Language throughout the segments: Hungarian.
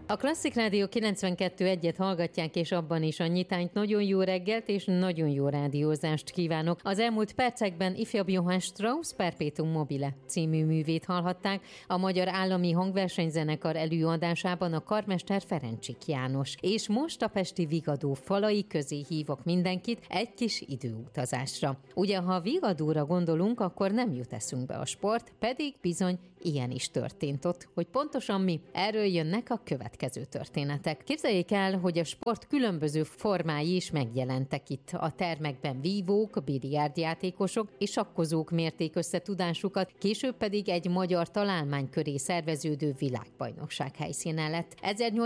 A Klasszik Rádió 92.1-et hallgatják, és abban is a nyitányt. Nagyon jó reggelt és nagyon jó rádiózást kívánok. Az elmúlt percekben ifjabb Johann Strauss Perpetuum mobile című művét hallhatták a Magyar Állami Hangversenyzenekar előadásában a karmester Ferencsik János. És most a pesti Vigadó falai közé hívok mindenkit egy kis időutazásra. Ugye, ha Vigadóra gondolunk, akkor nem jut eszünkbe a sport, pedig bizony ilyen is történt ott. Hogy pontosan mi? Erről jönnek a következő történetek. Képzeljék el, hogy a sport különböző formái is megjelentek itt. A termekben vívók, biliárdjátékosok és sakkozók mérték össze tudásukat, később pedig egy magyar találmány köré szerveződő világbajnokság helyszíne lett.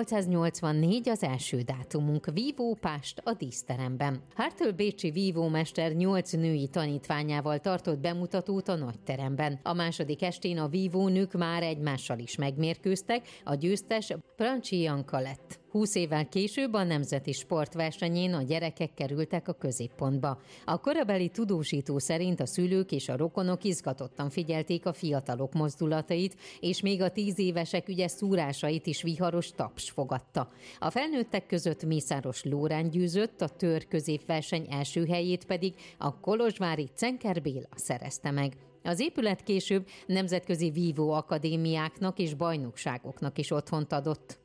1884 az első dátumunk, vívópást a díszteremben. Hartl bécsi vívómester 8 női tanítványával tartott bemutatót a nagyteremben. A második estén a vívónők már egymással is megmérkőztek, a győztes Brancsi Janka lett. 20 évvel később a nemzeti sportversenyén a gyerekek kerültek a középpontba. A korabeli tudósító szerint a szülők és a rokonok izgatottan figyelték a fiatalok mozdulatait, és még a 10 évesek ügyes szúrásait is viharos taps fogadta. A felnőttek között Mészáros Lórán győzött, a tör középverseny első helyét pedig a kolozsvári Cenker Béla szerezte meg. Az épület később nemzetközi vívó akadémiáknak és bajnokságoknak is otthont adott.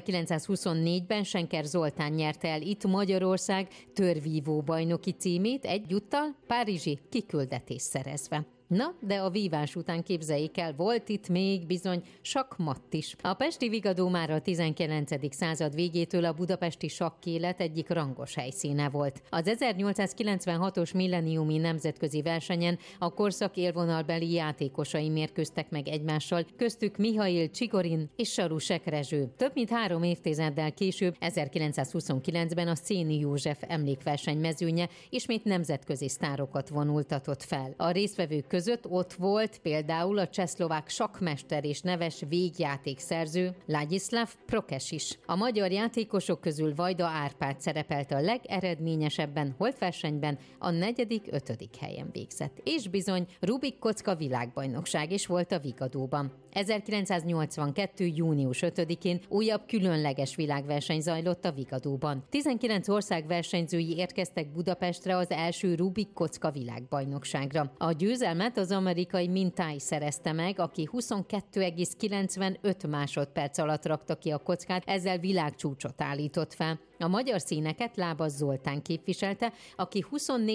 1924-ben Senker Zoltán nyerte el itt Magyarország törvívó bajnoki címét, egyúttal párizsi kiküldetést szerezve. Na, de a vívás után képzeljék el, volt itt még bizony sakkmatt is. A pesti Vigadó már a 19. század végétől a budapesti sakkélet egyik rangos helyszíne volt. Az 1896-os milleniumi nemzetközi versenyen a korszak élvonalbeli játékosai mérkőztek meg egymással, köztük Mihail Csigorin és Sarusek Rezső. Több mint 3 évtizeddel később, 1929-ben a Széni József emlékverseny mezőnye ismét nemzetközi sztárokat vonultatott fel. A résztvevők között ott volt például a csehszlovák sakkmester és neves végjátékszerző Ladislav Prokes is. A magyar játékosok közül Vajda Árpád szerepelt a legeredményesebben holtversenyben, a 4.-5. helyen végzett. És bizony Rubik kocka világbajnokság is volt a Vigadóban. 1982. június 5-én újabb különleges világverseny zajlott a Vigadóban. 19 ország versenyzői érkeztek Budapestre az első Rubik kocka világbajnokságra. A győzelmet az amerikai Mintai szerezte meg, aki 22,95 másodperc alatt rakta ki a kockát, ezzel világcsúcsot állított fel. A magyar színeket Lábas Zoltán képviselte, aki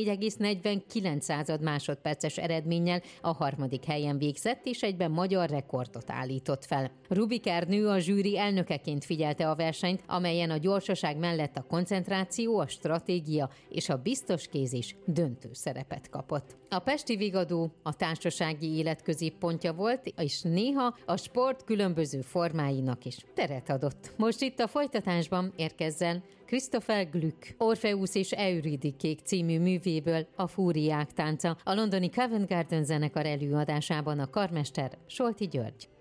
24,49 másodperces eredménnyel a 3. helyen végzett, és egyben magyar rekordot állított fel. Rubik Ernő a zsűri elnökeként figyelte a versenyt, amelyen a gyorsaság mellett a koncentráció, a stratégia és a biztos kéz is döntő szerepet kapott. A pesti Vigadó a társasági élet középpontja volt, és néha a sport különböző formáinak is teret adott. Most itt a folytatásban érkezzen Christopher Gluck, Orpheus és Euridikék című művéből a Fúriák tánca, a londoni Covent Garden zenekar előadásában a karmester Solti György.